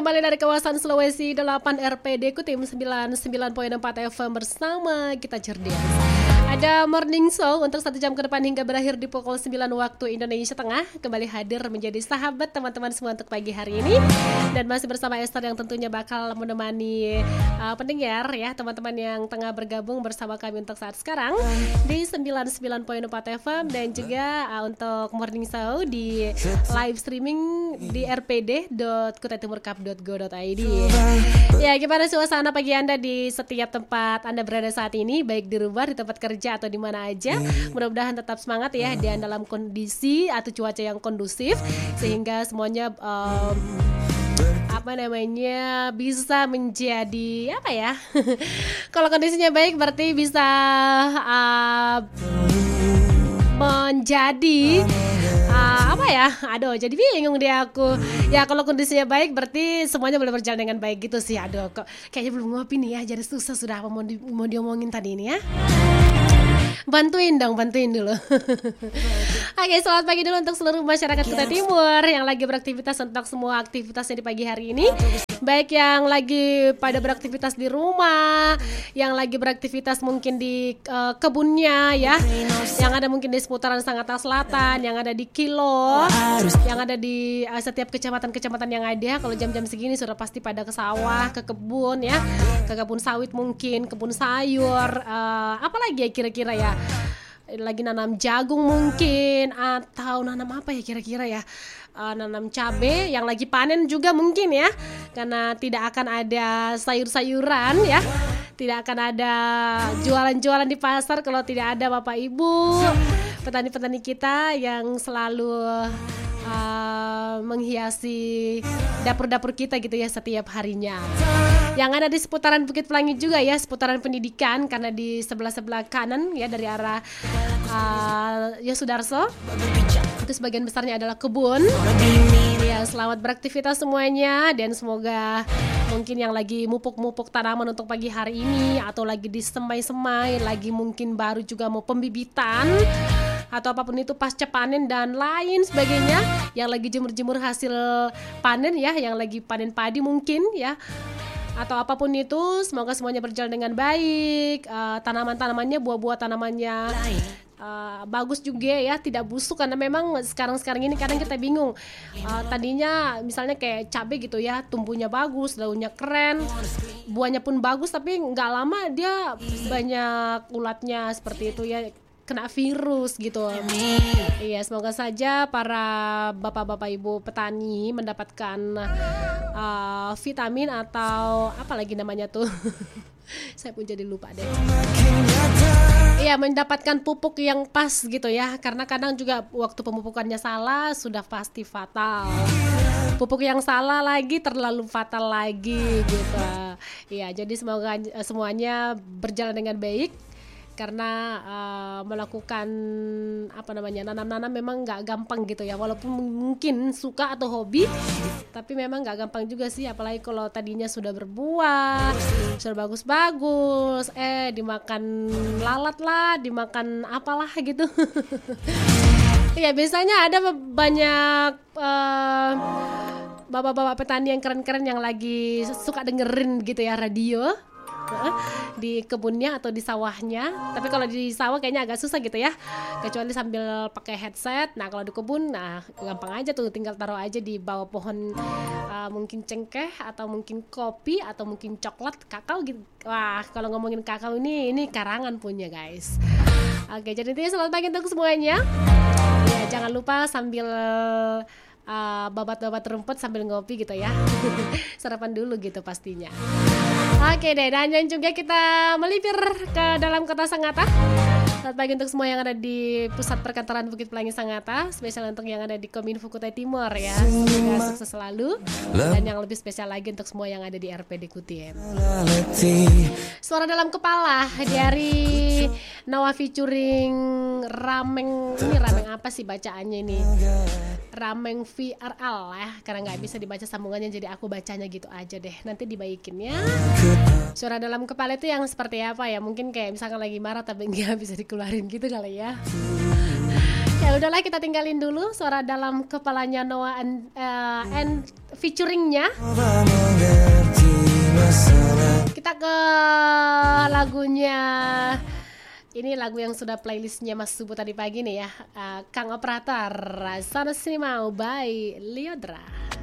kembali dari kawasan Sulawesi 8 RPD Kutim 99.4 FM bersama kita cerdas. Ada morning show untuk 1 jam ke depan hingga berakhir di pukul 9 waktu Indonesia Tengah. Kembali hadir menjadi sahabat teman-teman semua untuk pagi hari ini. Dan masih bersama Esther yang tentunya bakal menemani pendengar ya, teman-teman yang tengah bergabung bersama kami untuk saat sekarang di 99.4 FM. Dan juga untuk morning show di live streaming di rpd.kutatimurcup.go.id. Ya, gimana suasana pagi Anda di setiap tempat Anda berada saat ini, baik di rumah, di tempat kerja atau di mana aja. Mudah-mudahan tetap semangat ya dan dalam kondisi atau cuaca yang kondusif sehingga semuanya bisa menjadi apa ya? Kalau kondisinya baik berarti bisa menjadi jadi bingung dia aku. Ya kalau kondisinya baik berarti semuanya boleh berjalan dengan baik gitu sih. Kok kayaknya belum ngopi nih ya, jadi susah sudah apa mau diomongin tadi ini ya. Bantuin dulu. Oke, selamat pagi dulu untuk seluruh masyarakat Kutai Timur yang lagi beraktivitas, untuk semua aktivitasnya di pagi hari ini. Baik yang lagi pada beraktivitas di rumah, yang lagi beraktivitas mungkin di kebunnya ya, yang ada mungkin di seputaran Sangatta Selatan, yang ada di Kilo, yang ada di setiap kecamatan-kecamatan yang ada. Kalau jam-jam segini sudah pasti pada ke sawah, ke kebun ya, ke kebun sawit mungkin, kebun sayur, apalagi ya kira-kira ya, lagi nanam jagung mungkin, atau nanam apa ya kira-kira ya, nanam cabai yang lagi panen juga mungkin ya, karena tidak akan ada sayur-sayuran ya, tidak akan ada jualan-jualan di pasar kalau tidak ada Bapak Ibu petani-petani kita yang selalu menghiasi dapur-dapur kita gitu ya setiap harinya. Yang ada di seputaran Bukit Pelangi juga ya, seputaran pendidikan, karena di sebelah kanan ya dari arah Yosudarso itu sebagian besarnya adalah kebun. Ya, selamat beraktivitas semuanya dan semoga mungkin yang lagi mupuk-mupuk tanaman untuk pagi hari ini atau lagi disemai-semai, lagi mungkin baru juga mau pembibitan atau apapun itu pasca panen dan lain sebagainya, yang lagi jemur-jemur hasil panen ya, yang lagi panen padi mungkin ya, atau apapun itu, semoga semuanya berjalan dengan baik. Tanaman-tanamannya, buah-buah tanamannya bagus juga ya, tidak busuk, karena memang sekarang ini kadang kita bingung. Tadinya misalnya kayak cabai gitu ya, tumbuhnya bagus, daunnya keren, buahnya pun bagus, tapi nggak lama dia banyak ulatnya seperti itu ya, kena virus gitu. Iya, semoga saja para bapak-bapak ibu petani mendapatkan vitamin atau apa lagi namanya tuh. Saya pun jadi lupa deh. Iya, mendapatkan pupuk yang pas gitu ya, karena kadang juga waktu pemupukannya salah sudah pasti fatal. Pupuk yang salah lagi terlalu fatal lagi gitu. Iya, jadi semoga semuanya berjalan dengan baik. Karena melakukan nanam-nanam memang nggak gampang gitu ya, walaupun mungkin suka atau hobi, tapi memang nggak gampang juga sih, apalagi kalau tadinya sudah berbuah, sudah bagus-bagus, dimakan lalat lah, dimakan apalah gitu. Ya biasanya ada banyak bapak-bapak petani yang keren-keren yang lagi suka dengerin gitu ya radio di kebunnya atau di sawahnya. Tapi kalau di sawah kayaknya agak susah gitu ya, kecuali sambil pakai headset. Nah kalau di kebun, gampang aja tuh, tinggal taruh aja di bawah pohon, mungkin cengkeh atau mungkin kopi atau mungkin coklat, kakao gitu. Wah, kalau ngomongin kakao ini karangan punya guys. Oke, jadi intinya selamat pagi untuk semuanya. Ya, jangan lupa sambil babat-babat rumput sambil ngopi gitu ya. Sarapan dulu gitu pastinya. Oke deh, dan juga kita melipir ke dalam kota Sangatta. Selamat pagi untuk semua yang ada di pusat perkantoran Bukit Pelangi Sangatta, spesial untuk yang ada di Kominfo Kutai Timur ya. Semoga sukses selalu, dan yang lebih spesial lagi untuk semua yang ada di RPD Kutim. Suara dalam kepala dari Noah featuring Rameng. Ini Rameng apa sih bacaannya ini? Rameng VRL ya, karena nggak bisa dibaca sambungannya, jadi aku bacanya gitu aja deh, nanti dibaikin ya. Suara dalam kepala itu yang seperti apa ya, mungkin kayak misalkan lagi marah tapi nggak bisa dikeluarin gitu kali ya. Ya udahlah, kita tinggalin dulu suara dalam kepalanya Noah and featuringnya. Kita ke lagunya. Ini lagu yang sudah playlistnya Mas Subuh tadi pagi nih ya. Kang Operator, Sana Sini Mau by Liodra.